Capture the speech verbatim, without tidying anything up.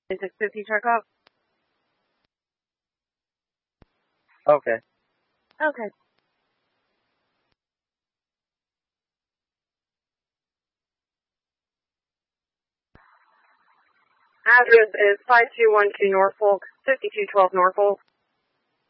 six fifty truck up? Okay. Okay. Address is five two one two Norfolk, fifty-two twelve Norfolk.